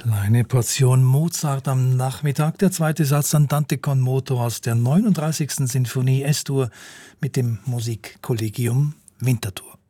Kleine Portion Mozart am Nachmittag. Der zweite Satz Andante con moto aus der 39. Sinfonie S-Dur mit dem Musikkollegium Winterthur.